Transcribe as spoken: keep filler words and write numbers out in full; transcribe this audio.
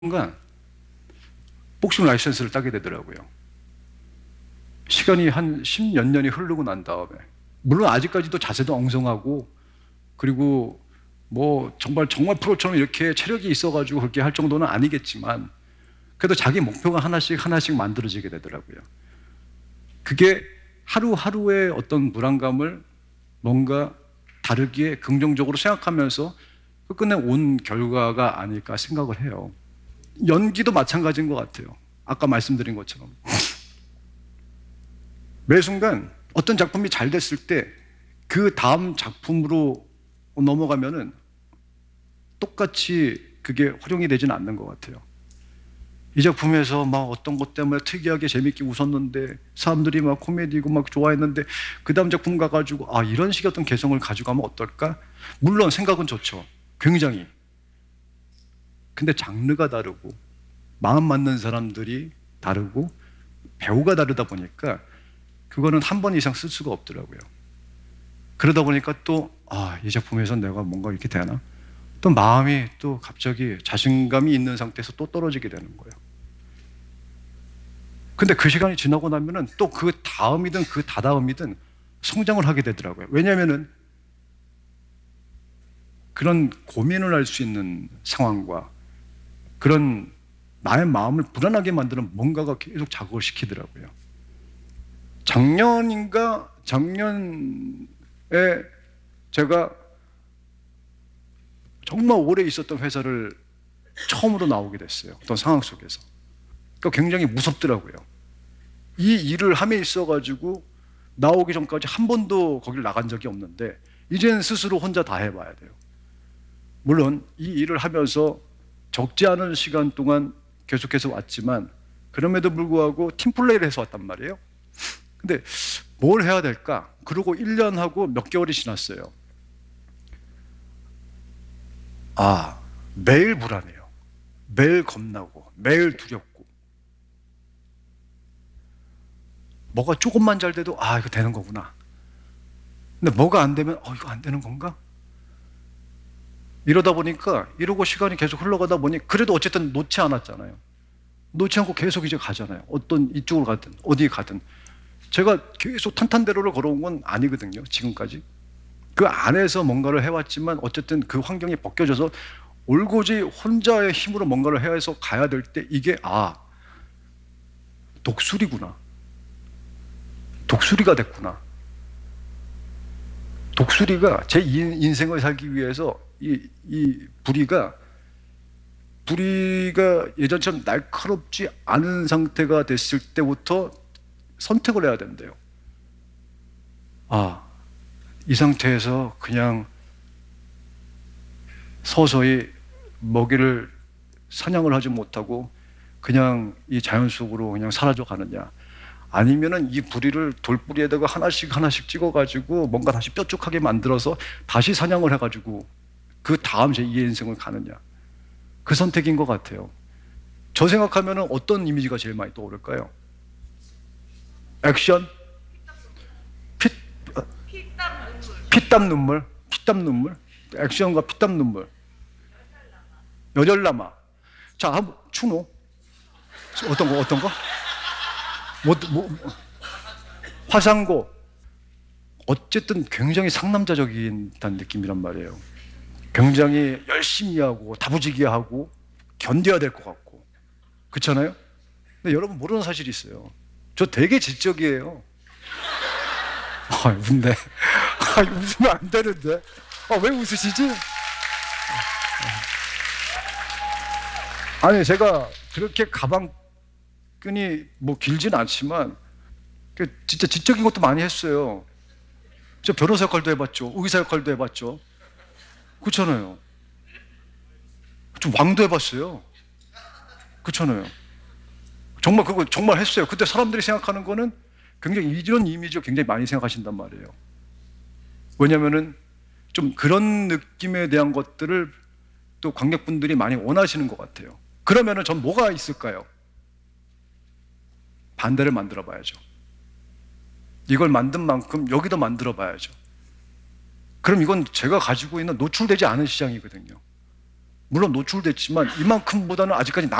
순간 복싱 라이센스를 따게 되더라고요. 시간이 한 십몇 년이 흐르고 난 다음에, 물론 아직까지도 자세도 엉성하고, 그리고 뭐 정말 정말 프로처럼 이렇게 체력이 있어가지고 그렇게 할 정도는 아니겠지만, 그래도 자기 목표가 하나씩 하나씩 만들어지게 되더라고요. 그게 하루하루의 어떤 불안감을 뭔가 다르게 긍정적으로 생각하면서 끝내 온 결과가 아닐까 생각을 해요. 연기도 마찬가지인 것 같아요. 아까 말씀드린 것처럼 매 순간 어떤 작품이 잘 됐을 때 그 다음 작품으로 넘어가면은 똑같이 그게 활용이 되지는 않는 것 같아요. 이 작품에서 막 어떤 것 때문에 특이하게 재밌게 웃었는데, 사람들이 막 코미디고 막 좋아했는데, 그 다음 작품 가가지고 아 이런 식의 어떤 개성을 가져가면 어떨까? 물론 생각은 좋죠. 굉장히. 근데 장르가 다르고 마음 맞는 사람들이 다르고 배우가 다르다 보니까 그거는 한 번 이상 쓸 수가 없더라고요. 그러다 보니까 또 아, 이 작품에서 내가 뭔가 이렇게 되나? 또 마음이 또 갑자기 자신감이 있는 상태에서 또 떨어지게 되는 거예요. 근데 그 시간이 지나고 나면은 또 그 다음이든 그 다다음이든 성장을 하게 되더라고요. 왜냐하면은 그런 고민을 할 수 있는 상황과 그런 나의 마음을 불안하게 만드는 뭔가가 계속 자극을 시키더라고요. 작년인가 작년에 제가 정말 오래 있었던 회사를 처음으로 나오게 됐어요. 어떤 상황 속에서. 그러니까 굉장히 무섭더라고요. 이 일을 함에 있어가지고 나오기 전까지 한 번도 거기를 나간 적이 없는데 이제는 스스로 혼자 다 해봐야 돼요. 물론 이 일을 하면서 적지 않은 시간 동안 계속해서 왔지만 그럼에도 불구하고 팀플레이를 해서 왔단 말이에요. 근데 뭘 해야 될까? 그러고 일 년하고 몇 개월이 지났어요. 아, 매일 불안해요. 매일 겁나고 매일 두렵고, 뭐가 조금만 잘 돼도 아 이거 되는 거구나. 근데 뭐가 안 되면 어 이거 안 되는 건가? 이러다 보니까 이러고 시간이 계속 흘러가다 보니 그래도 어쨌든 놓지 않았잖아요. 놓지 않고 계속 이제 가잖아요. 어떤 이쪽으로 가든 어디 가든. 제가 계속 탄탄대로를 걸어온 건 아니거든요. 지금까지. 그 안에서 뭔가를 해왔지만 어쨌든 그 환경이 벗겨져서 올고지 혼자의 힘으로 뭔가를 해야 해서 가야 될 때 이게 아 독수리구나. 독수리가 됐구나. 독수리가 제 인생을 살기 위해서 이, 이 부리가 부리가 예전처럼 날카롭지 않은 상태가 됐을 때부터 선택을 해야 된대요. 아, 이 상태에서 그냥 서서히 먹이를 사냥을 하지 못하고 그냥 이 자연 속으로 그냥 사라져 가느냐, 아니면은 이 부리를 돌뿌리에다가 하나씩 하나씩 찍어가지고 뭔가 다시 뾰족하게 만들어서 다시 사냥을 해가지고 그 다음 제 이의 인생을 가느냐, 그 선택인 것 같아요. 저 생각하면은 어떤 이미지가 제일 많이 떠오를까요? 액션? 피, 어, 피땀 눈물? 피땀 눈물? 액션과 피땀 눈물. 여절남아. 자, 한번 추노. 어떤 거, 어떤 거? 뭐, 뭐, 화상고. 어쨌든 굉장히 상남자적인 느낌이란 말이에요. 굉장히 열심히 하고 다부지게 하고 견뎌야 될 것 같고, 그렇잖아요? 근데 여러분 모르는 사실이 있어요. 저 되게 지적이에요. 아, 웃네. 아, 웃으면 안 되는데. 아, 왜 웃으시지? 아니, 제가 그렇게 가방끈이 뭐 길진 않지만 진짜 지적인 것도 많이 했어요. 저 변호사 역할도 해봤죠. 의사 역할도 해봤죠. 그렇잖아요. 좀 왕도 해봤어요. 그렇잖아요. 정말 그거 정말 했어요. 근데 사람들이 생각하는 거는 굉장히 이런 이미지를 굉장히 많이 생각하신단 말이에요. 왜냐면은 좀 그런 느낌에 대한 것들을 또 관객분들이 많이 원하시는 것 같아요. 그러면은 전 뭐가 있을까요? 반대를 만들어 봐야죠. 이걸 만든 만큼 여기도 만들어 봐야죠. 그럼 이건 제가 가지고 있는 노출되지 않은 시장이거든요. 물론 노출됐지만 이만큼보다는 아직까지